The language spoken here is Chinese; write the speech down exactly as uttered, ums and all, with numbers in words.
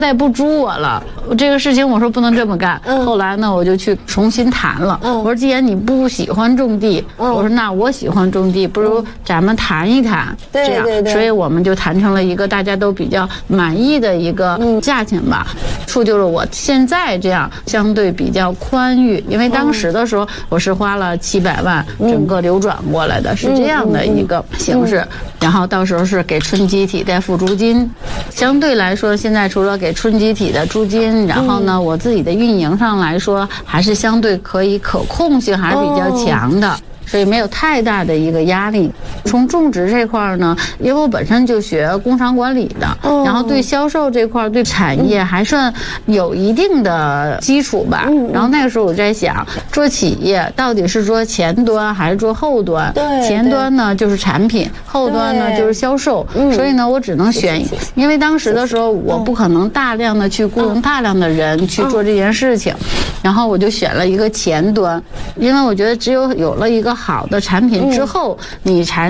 再不租我了，这个事情我说不能这么干。嗯、后来呢，我就去重新谈了。嗯、我说既然你不喜欢种地，嗯、我说那我喜欢种地，不如咱们谈一谈。 对这样， 对对， 所以我们就谈成了一个大家都比较满意的一个价钱吧，促就了我现在这样相对比较宽裕。因为当时的时候我是花了七百万整个流转过来的，嗯、是这样的一个形式。嗯嗯、然后到时候是给春集体再付租金，相对来说现在除了给春集体的租金，然后呢，我自己的运营上来说，还是相对可以可控性还是比较强的。所以没有太大的一个压力。从种植这块呢，因为我本身就学工商管理的，嗯、然后对销售这块、对产业还算有一定的基础吧。嗯、然后那个时候我在想，做企业到底是做前端还是做后端？ 对， 前端呢就是产品，后端呢就是销售。嗯、所以呢，我只能选，因为当时的时候我不可能大量的去雇佣大量的人去做这件事情，然后我就选了一个前端，因为我觉得只有有了一个好的产品之后，你才